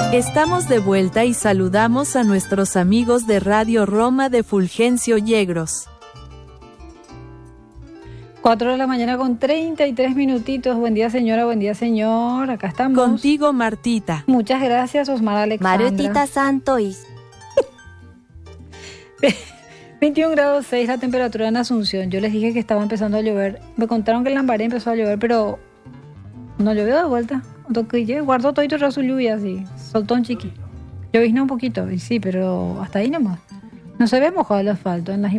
Estamos de vuelta y saludamos a nuestros amigos de Radio Roma de Fulgencio Yegros. 4 de la mañana con 33 minutitos. Buen día, señora, buen día, señor. Acá estamos. Contigo, Martita. Muchas gracias, Osmar Alexandra. Marutita Santois. 21 grados 6 la temperatura en Asunción. Yo les dije que estaba empezando a llover. Me contaron que en Lambaré empezó a llover, pero no llovió de vuelta. Guardó todo y todo su lluvia así. Soltó un chiqui. Llovizna un poquito, y sí, pero hasta ahí nomás. No se ve mojado el asfalto en las